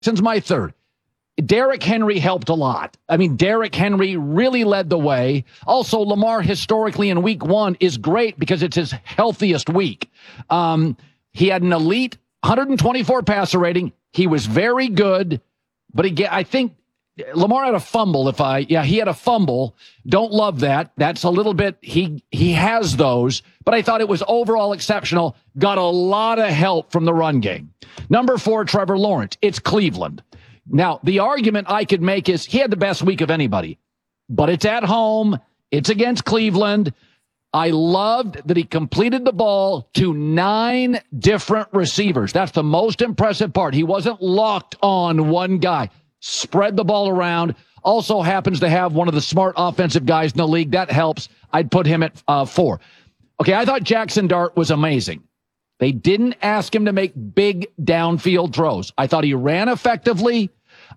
Jackson's my third. Derrick Henry helped a lot. I mean, Derrick Henry really led the way. Also, Lamar historically in week 1 is great because it's his healthiest week. He had an elite 124 passer rating. He was very good, but I think Lamar had a fumble. He had a fumble. Don't love that. That's a little bit, he has those, but I thought it was overall exceptional. Got a lot of help from the run game. Number 4, Trevor Lawrence. It's Cleveland. Now, the argument I could make is he had the best week of anybody, but it's at home. It's against Cleveland. I loved that he completed the ball to 9 different receivers. That's the most impressive part. He wasn't locked on one guy. Spread the ball around. Also happens to have one of the smart offensive guys in the league. That helps. I'd put him at 4. Okay, I thought Jackson Dart was amazing. They didn't ask him to make big downfield throws. I thought he ran effectively.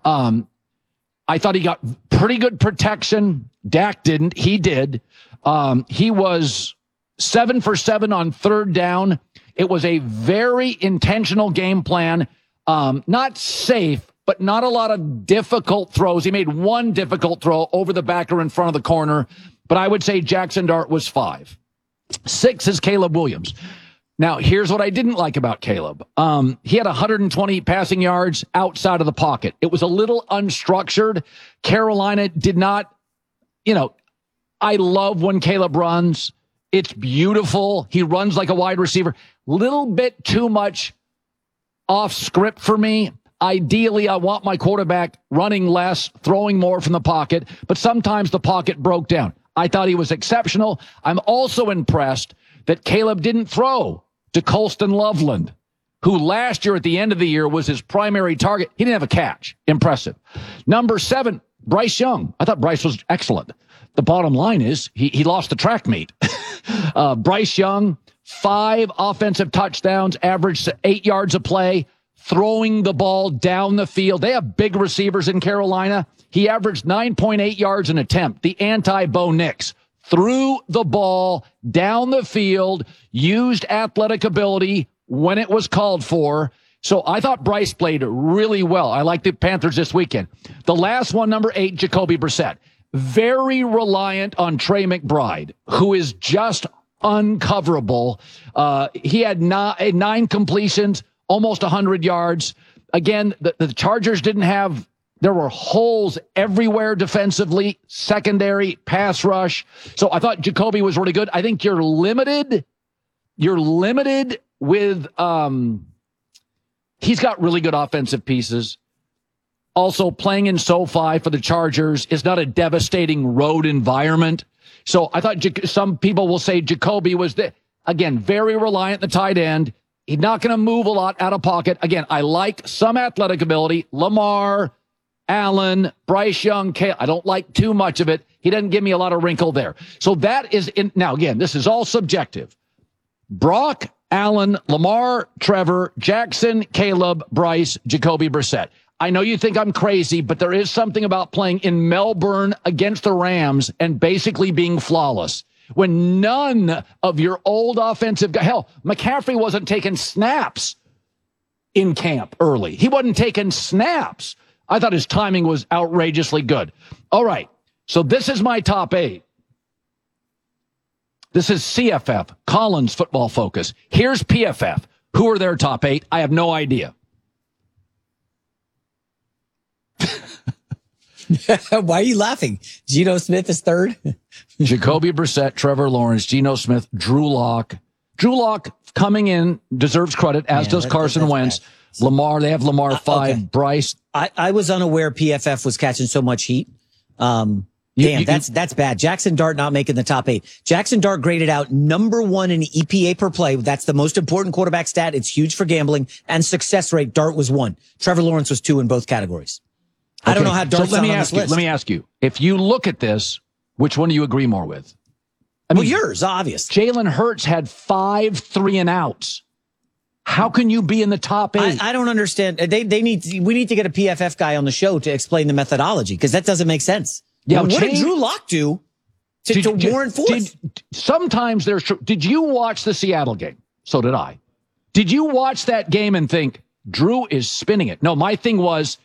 I thought he got pretty good protection. Dak didn't. He did. He was 7 for 7 on 3rd down. It was a very intentional game plan. Not safe, but not a lot of difficult throws. He made one difficult throw over the back or in front of the corner, but I would say Jackson Dart was 5. 6 is Caleb Williams. Now, here's what I didn't like about Caleb. He had 120 passing yards outside of the pocket. It was a little unstructured. Carolina did not, I love when Caleb runs. It's beautiful. He runs like a wide receiver. Little bit too much off script for me. Ideally, I want my quarterback running less, throwing more from the pocket, but sometimes the pocket broke down. I thought he was exceptional. I'm also impressed that Caleb didn't throw to Colston Loveland, who last year at the end of the year was his primary target. He didn't have a catch. Impressive. Number 7, Bryce Young. I thought Bryce was excellent. The bottom line is he lost the track meet. Bryce Young, 5 offensive touchdowns, averaged 8 yards a play, throwing the ball down the field. They have big receivers in Carolina. He averaged 9.8 yards an attempt, the anti-Bo Nix. Threw the ball down the field, used athletic ability when it was called for. So I thought Bryce played really well. I like the Panthers this weekend. The last one, number 8, Jacoby Brissett. Very reliant on Trey McBride, who is just uncoverable. He had 9 completions, almost 100 yards. Again, the Chargers didn't have, there were holes everywhere defensively, secondary, pass rush. So I thought Jacoby was really good. I think you're limited with, he's got really good offensive pieces. Also, playing in SoFi for the Chargers is not a devastating road environment. So I thought some people will say Jacoby was, again, very reliant in the tight end. He's not going to move a lot out of pocket. Again, I like some athletic ability. Lamar, Allen, Bryce Young, I don't like too much of it. He doesn't give me a lot of wrinkle there. So that is now again, this is all subjective. Brock, Allen, Lamar, Trevor, Jackson, Caleb, Bryce, Jacoby Brissett. I know you think I'm crazy, but there is something about playing in Melbourne against the Rams and basically being flawless when none of your old offensive guys, hell, McCaffrey wasn't taking snaps in camp early. He wasn't taking snaps. I thought his timing was outrageously good. All right, so this is my top 8. This is CFF, Collins Football Focus. Here's PFF. Who are their top 8? I have no idea. Why are you laughing? Geno Smith is 3rd. Jacoby Brissett, Trevor Lawrence, Geno Smith, Drew Lock. Drew Lock coming in deserves credit, as does Carson Wentz. Bad. Lamar, they have Lamar 5. Okay. Bryce. I was unaware PFF was catching so much heat. That's bad. Jackson Dart not making the top 8. Jackson Dart graded out number 1 in EPA per play. That's the most important quarterback stat. It's huge for gambling. And success rate, Dart was 1. Trevor Lawrence was 2 in both categories. Okay. I don't know how Dart's on this list. Let me ask you, if you look at this, which one do you agree more with? Well, yours, obvious. Jalen Hurts had 5 3-and-outs. How can you be in the top 8? I don't understand. We need to get a PFF guy on the show to explain the methodology, because that doesn't make sense. Yeah, what did Drew Lock do to warrant 4th? Sometimes there's. Did you watch the Seattle game? So did I. Did you watch that game and think Drew is spinning it. No, my thing was